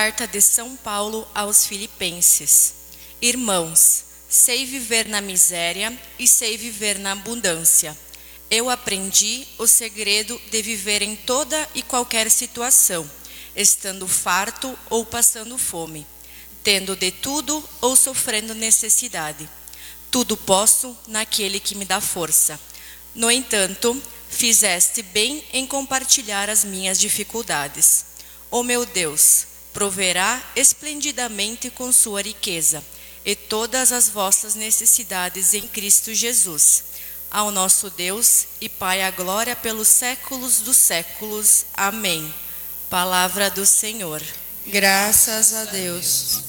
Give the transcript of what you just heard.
Carta de São Paulo aos Filipenses. Irmãos, sei viver na miséria e sei viver na abundância. Eu aprendi o segredo de viver em toda e qualquer situação, estando farto ou passando fome, tendo de tudo ou sofrendo necessidade. Tudo posso naquele que me dá força. No entanto, fizeste bem em compartilhar as minhas dificuldades. Ó meu Deus, proverá esplendidamente com sua riqueza e todas as vossas necessidades em Cristo Jesus. Ao nosso Deus e Pai a glória pelos séculos dos séculos. Amém. Palavra do Senhor. Graças a Deus.